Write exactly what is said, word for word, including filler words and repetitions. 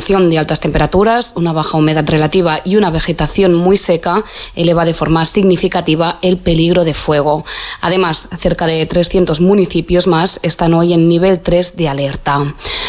combinación de altas temperaturas, una baja humedad relativa y una vegetación muy seca eleva de forma significativa el peligro de fuego. Además, cerca de trescientos municipios más están hoy en nivel tres de alerta.